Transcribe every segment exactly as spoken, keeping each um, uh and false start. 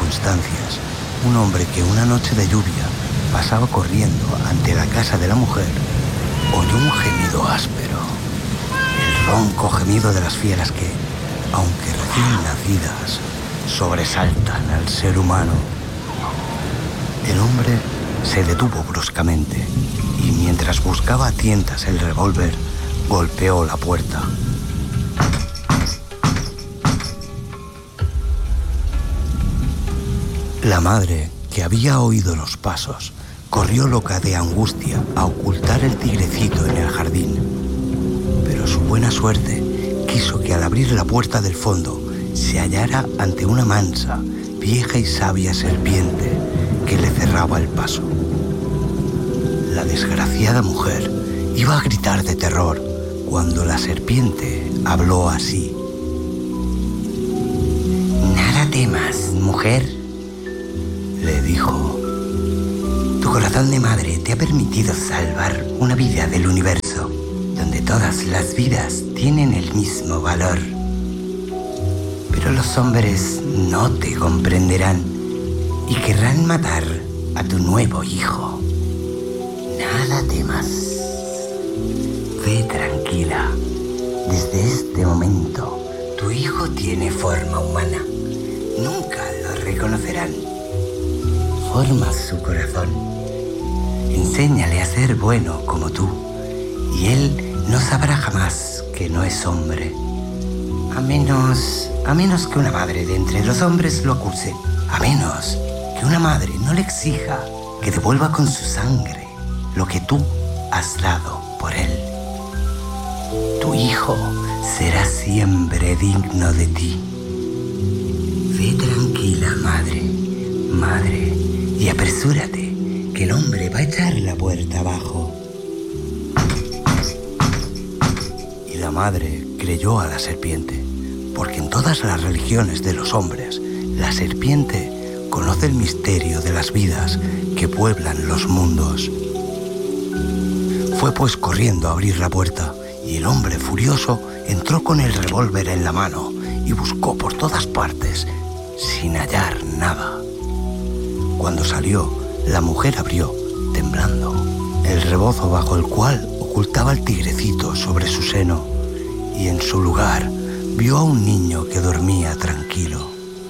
circunstancias, un hombre que una noche de lluvia pasaba corriendo ante la casa de la mujer, oyó un gemido áspero, el ronco gemido de las fieras que, aunque recién nacidas, sobresaltan al ser humano. El hombre se detuvo bruscamente y mientras buscaba a tientas el revólver, golpeó la puerta. La madre, que había oído los pasos, corrió loca de angustia a ocultar el tigrecito en el jardín. Pero su buena suerte quiso que al abrir la puerta del fondo se hallara ante una mansa, vieja y sabia serpiente que le cerraba el paso. La desgraciada mujer iba a gritar de terror cuando la serpiente habló así. «Nada temas, mujer», le dijo. «Tu corazón de madre te ha permitido salvar una vida del universo, donde todas las vidas tienen el mismo valor. Pero los hombres no te comprenderán y querrán matar a tu nuevo hijo. Nada temas. Ve tranquila. Desde este momento, tu hijo tiene forma humana. Nunca lo reconocerán. Forma su corazón. Enséñale a ser bueno como tú, y él no sabrá jamás que no es hombre. A menos, a menos que una madre de entre los hombres lo acuse. A menos que una madre no le exija que devuelva con su sangre lo que tú has dado por él. Tu hijo será siempre digno de ti. Ve tranquila, madre, madre, y apresúrate, que el hombre va a echar la puerta abajo». Y la madre creyó a la serpiente, porque en todas las religiones de los hombres, la serpiente conoce el misterio de las vidas que pueblan los mundos. Fue pues corriendo a abrir la puerta, y el hombre furioso entró con el revólver en la mano y buscó por todas partes, sin hallar nada. Cuando salió, la mujer abrió, temblando, el rebozo bajo el cual ocultaba el tigrecito sobre su seno, y en su lugar vio a un niño que dormía tranquilo.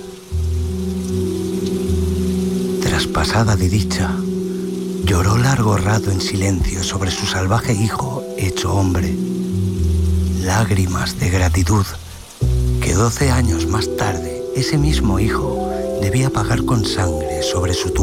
Traspasada de dicha, lloró largo rato en silencio sobre su salvaje hijo hecho hombre. Lágrimas de gratitud que doce años más tarde ese mismo hijo debía pagar con sangre sobre su tumba.